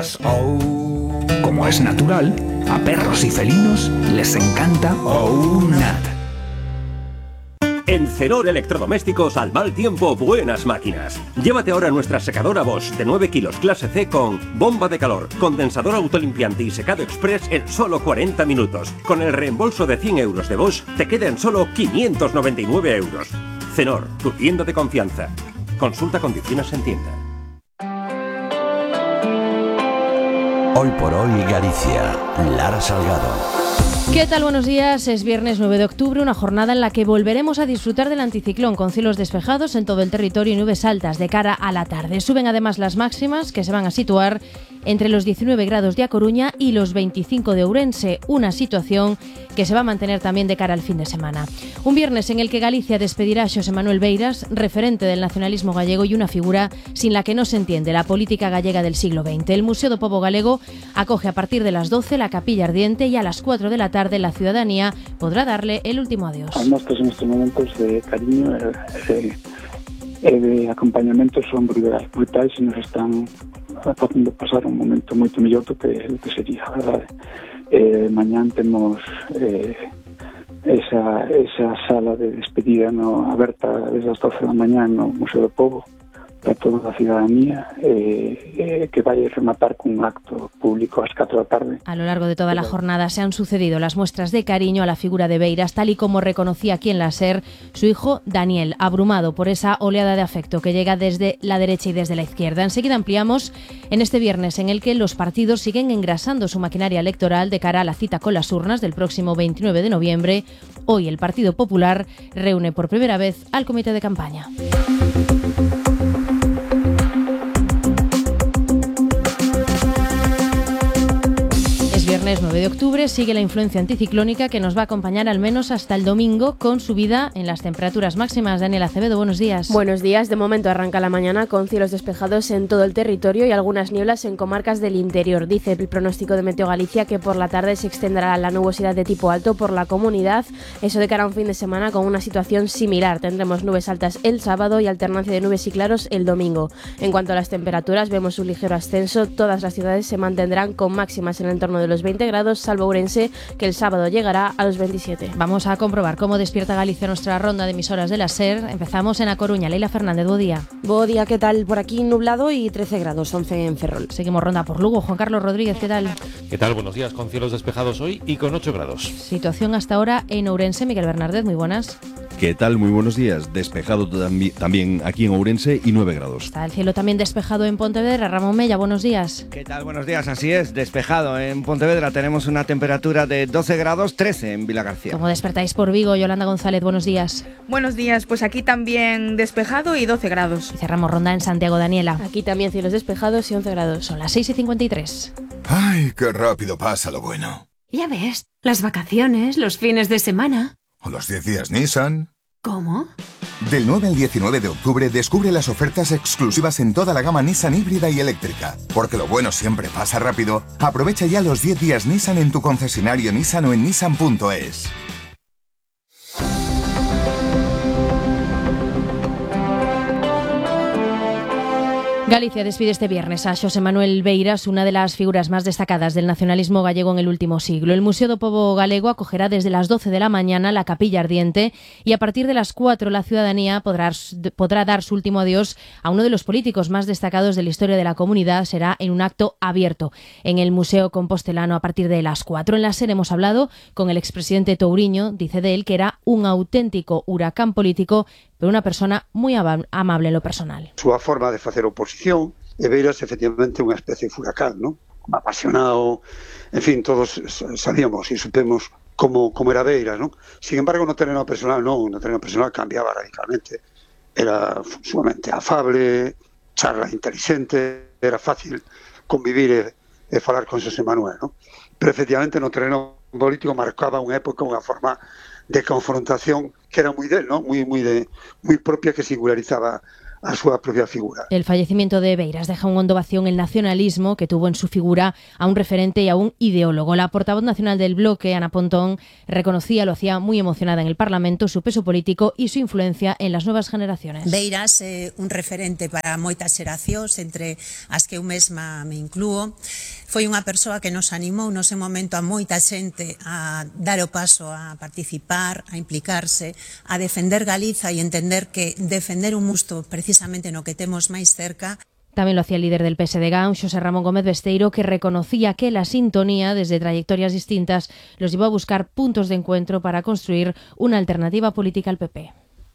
mascotas. Oh. Como es natural, a perros y felinos les encanta OUNAT. En Cenor Electrodomésticos, al mal tiempo, buenas máquinas. Llévate ahora nuestra secadora Bosch de 9 kilos clase C con bomba de calor, condensador autolimpiante y secado express en solo 40 minutos. Con el reembolso de 100 euros de Bosch, te queda en solo 599 euros. Cenor, tu tienda de confianza. Consulta condiciones en tienda. Hoy por hoy Galicia, Lara Salgado. ¿Qué tal? Buenos días. Es viernes 9 de octubre, una jornada en la que volveremos a disfrutar del anticiclón con cielos despejados en todo el territorio y nubes altas de cara a la tarde. Suben además las máximas, que se van a situar entre los 19 grados de A Coruña y los 25 de Ourense, una situación que se va a mantener también de cara al fin de semana. Un viernes en el que Galicia despedirá a Xosé Manuel Beiras, referente del nacionalismo gallego y una figura sin la que no se entiende la política gallega del siglo XX. El Museo do Pobo Galego acoge a partir de las 12 la Capilla Ardiente y a las 4 de la tarde la ciudadanía podrá darle el último adiós. Además, pues en estos momentos de cariño de acompañamento son brutais e nos están facendo pasar un momento moito mellor do que sería, a verdade. Mañán temos esa sala de despedida aberta desde as 12 da mañán no Museo do Pobo para toda a ciudadanía, que vai rematar cun acto público ás 4 da tarde. A lo largo de toda la jornada se han sucedido las muestras de cariño a la figura de Beiras, tal y como reconocía aquí en la SER su hijo Daniel, abrumado por esa oleada de afecto que llega desde la derecha y desde la izquierda. Enseguida ampliamos en este viernes en el que los partidos siguen engrasando su maquinaria electoral de cara a la cita con las urnas del próximo 29 de noviembre. Hoy el Partido Popular reúne por primera vez al comité de campaña. Viernes 9 de octubre sigue la influencia anticiclónica que nos va a acompañar al menos hasta el domingo con subida en las temperaturas máximas. Daniel Acevedo, buenos días. Buenos días. De momento arranca la mañana con cielos despejados en todo el territorio y algunas nieblas en comarcas del interior. Dice el pronóstico de Meteo Galicia que por la tarde se extenderá la nubosidad de tipo alto por la comunidad. Eso de cara a un fin de semana con una situación similar. Tendremos nubes altas el sábado y alternancia de nubes y claros el domingo. En cuanto a las temperaturas, vemos un ligero ascenso. Todas las ciudades se mantendrán con máximas en el entorno de los 20 grados, salvo Ourense, que el sábado llegará a los 27. Vamos a comprobar cómo despierta Galicia nuestra ronda de emisoras de la SER. Empezamos en A Coruña. Leila Fernández, buen día. Buen día, ¿qué tal? Por aquí nublado y 13 grados, 11 en Ferrol. Seguimos ronda por Lugo. Juan Carlos Rodríguez, ¿qué tal? ¿Qué tal? Buenos días, con cielos despejados hoy y con 8 grados. Situación hasta ahora en Ourense. Miguel Bernardez, muy buenas. ¿Qué tal? Muy buenos días. Despejado también aquí en Ourense y 9 grados. Está el cielo también despejado en Pontevedra. Ramón Mella, buenos días. ¿Qué tal? Buenos días. Así es, despejado en Pontevedra. Tenemos una temperatura de 12 grados, 13 en Vilagarcía. ¿Cómo despertáis por Vigo? Yolanda González, buenos días. Buenos días, pues aquí también despejado y 12 grados. Y cerramos ronda en Santiago. Daniela. Aquí también cielos despejados y 11 grados. Son las 6:53. ¡Ay, qué rápido pasa lo bueno! Ya ves, las vacaciones, los fines de semana. ¿O los 10 días Nissan? ¿Cómo? Del 9 al 19 de octubre descubre las ofertas exclusivas en toda la gama Nissan híbrida y eléctrica. Porque lo bueno siempre pasa rápido. Aprovecha ya los 10 días Nissan en tu concesionario Nissan o en nissan.es. Galicia despide este viernes a Xosé Manuel Beiras, una de las figuras más destacadas del nacionalismo gallego en el último siglo. El Museo do Pobo Galego acogerá desde las 12 de la mañana la Capilla Ardiente y a partir de las 4 la ciudadanía podrá dar su último adiós a uno de los políticos más destacados de la historia de la comunidad. Será en un acto abierto en el Museo Compostelano a partir de las 4. En la SER hemos hablado con el expresidente Touriño. Dice de él que era un auténtico huracán político, pero una persona muy amable en lo personal. Súa forma de facer oposición, e Beiras efectivamente unha especie de furacán, ¿no? Apasionado, en fin, todos sabíamos y supemos cómo era Beiras, ¿no? Sin embargo, no terreno personal cambiaba radicalmente. Era sumamente afable, charla inteligente, era fácil convivir e falar con Xosé Manuel, ¿no? Pero efectivamente no terreno político marcaba unha época, unha forma de confrontación que era moi del, ¿no? Muy propia, que singularizaba a súa propia figura. El fallecimiento de Beiras deja un hondo vacío en el nacionalismo que tuvo en su figura a un referente y a un ideólogo. La portavoz nacional del bloque, Ana Pontón, lo hacía muy emocionada en el Parlamento, su peso político y su influencia en las nuevas generaciones. Beiras un referente para moitas xeracións, entre as que eu mesma me inclúo. foi unha persoa que nos animou no ese momento a moita xente a dar o paso a participar, a implicarse, a defender Galiza e entender que defender un musto precisamente no que temos máis cerca. También lo hacía el líder del PSDG, José Ramón Gómez Besteiro, que reconocía que la sintonía desde trayectorias distintas los llevó a buscar puntos de encuentro para construir una alternativa política al PP.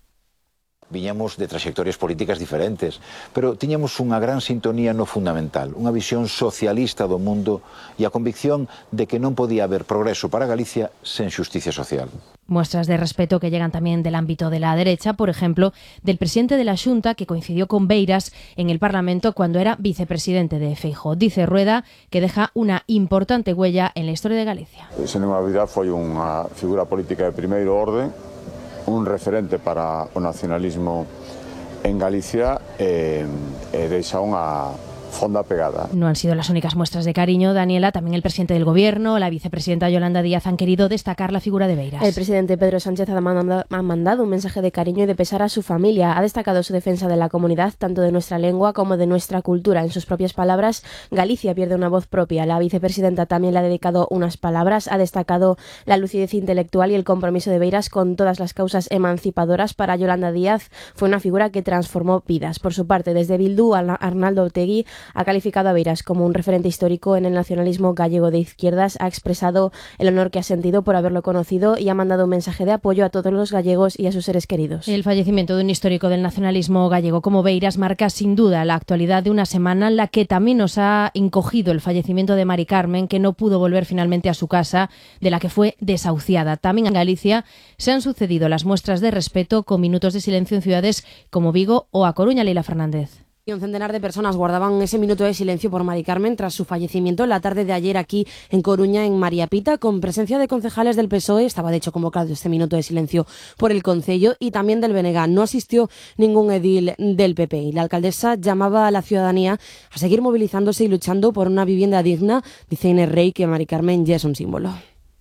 Viñamos de trayectorias políticas diferentes, pero tiñamos unha gran sintonía no fundamental, unha visión socialista do mundo e a convicción de que non podía haber progreso para Galicia sen xusticia social. Muestras de respeto que llegan también del ámbito de la derecha, por ejemplo, del presidente de la Xunta, que coincidió con Beiras en el Parlamento cuando era vicepresidente de Feijóo. Dice Rueda que deja una importante huella en la historia de Galicia. Sen unha dúbida foi unha figura política de primeiro orden, un referente para o nacionalismo en Galicia e deixa unha fonda pegada. No han sido las únicas muestras de cariño, Daniela. También el presidente del Gobierno, la vicepresidenta Yolanda Díaz han querido destacar la figura de Beiras. El presidente Pedro Sánchez ha mandado un mensaje de cariño y de pesar a su familia. Ha destacado su defensa de la comunidad, tanto de nuestra lengua como de nuestra cultura. En sus propias palabras, Galicia pierde una voz propia. La vicepresidenta también le ha dedicado unas palabras. Ha destacado la lucidez intelectual y el compromiso de Beiras con todas las causas emancipadoras. Para Yolanda Díaz fue una figura que transformó vidas. Por su parte, desde Bildu, Arnaldo Otegi ha calificado a Beiras como un referente histórico en el nacionalismo gallego de izquierdas, ha expresado el honor que ha sentido por haberlo conocido y ha mandado un mensaje de apoyo a todos los gallegos y a sus seres queridos. El fallecimiento de un histórico del nacionalismo gallego como Beiras marca sin duda la actualidad de una semana en la que también nos ha encogido el fallecimiento de Mari Carmen, que no pudo volver finalmente a su casa, de la que fue desahuciada. También en Galicia se han sucedido las muestras de respeto con minutos de silencio en ciudades como Vigo o A Coruña. Leila Fernández. Un centenar de personas guardaban ese minuto de silencio por Mari Carmen tras su fallecimiento la tarde de ayer aquí en Coruña, en María Pita, con presencia de concejales del PSOE. Estaba de hecho convocado este minuto de silencio por el Concello y también del BNG. No asistió ningún edil del PP y la alcaldesa llamaba a la ciudadanía a seguir movilizándose y luchando por una vivienda digna. Dice Inés Rey que Mari Carmen ya es un símbolo.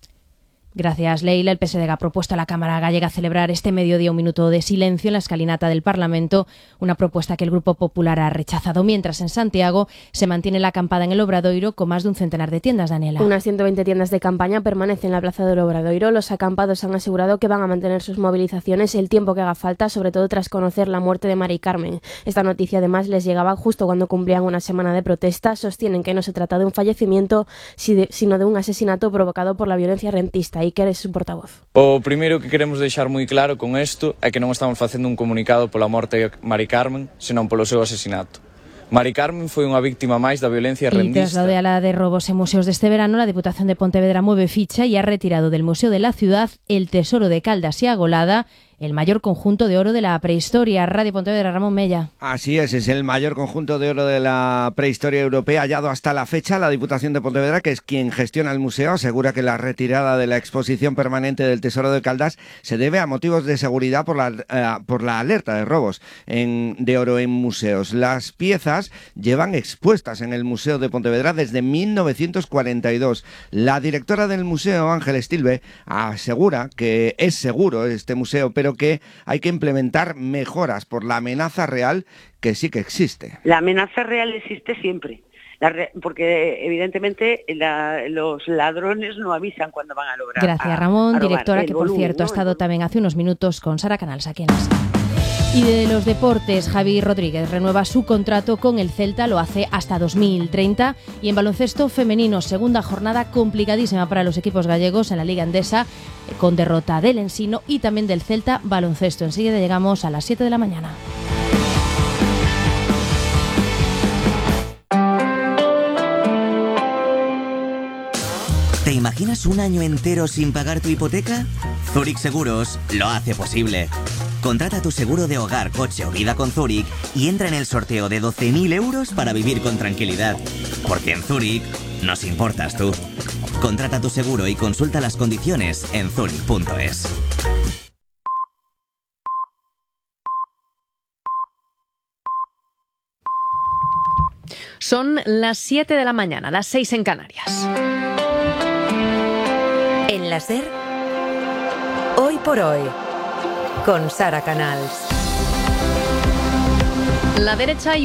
Gracias, Leila. El PSDG ha propuesto a la Cámara Gallega celebrar este mediodía un minuto de silencio en la escalinata del Parlamento, una propuesta que el Grupo Popular ha rechazado, mientras en Santiago se mantiene la acampada en el Obradoiro con más de un centenar de tiendas, Daniela. Unas 120 tiendas de campaña permanecen en la plaza del Obradoiro. Los acampados han asegurado que van a mantener sus movilizaciones el tiempo que haga falta, sobre todo tras conocer la muerte de Mari Carmen. Esta noticia además les llegaba justo cuando cumplían una semana de protesta. Sostienen que no se trata de un fallecimiento, sino de un asesinato provocado por la violencia rentista. Iker es su portavoz. O primeiro que queremos deixar moi claro con isto é que non estamos facendo un comunicado pola morte de Mari Carmen, senón polo seu asesinato. Mari Carmen foi unha víctima máis da violencia rendista. Y tras la oleada de robos en museos de este verano, la Diputación de Pontevedra mueve ficha y ha retirado del Museo de la Ciudad el Tesoro de Caldas y Agolada, el mayor conjunto de oro de la prehistoria. Radio Pontevedra, Ramón Mella. Así es el mayor conjunto de oro de la prehistoria europea hallado hasta la fecha. La Diputación de Pontevedra, que es quien gestiona el museo, asegura que la retirada de la exposición permanente del Tesoro de Caldas se debe a motivos de seguridad por la alerta de robos de oro en museos. Las piezas llevan expuestas en el Museo de Pontevedra desde 1942. La directora del museo, Ángel Stilbe, asegura que es seguro este museo, pero que hay que implementar mejoras por la amenaza real que sí que existe. La amenaza real existe siempre, porque evidentemente los ladrones no avisan cuando van a lograr. Gracias, Ramón, directora, que por cierto ha estado también hace unos minutos con Sara Canals aquí en la sala. Y de los deportes, Javi Rodríguez renueva su contrato con el Celta, lo hace hasta 2030. Y en baloncesto femenino, segunda jornada complicadísima para los equipos gallegos en la Liga Endesa, con derrota del Ensino y también del Celta Baloncesto. Enseguida llegamos a las 7 de la mañana. ¿Te imaginas un año entero sin pagar tu hipoteca? Zurich Seguros lo hace posible. Contrata tu seguro de hogar, coche o vida con Zurich y entra en el sorteo de 12.000 euros para vivir con tranquilidad. Porque en Zurich nos importas tú. Contrata tu seguro y consulta las condiciones en zurich.es. Son las 7 de la mañana, las 6 en Canarias. En la SER, Hoy por Hoy, con Sara Canals. La derecha y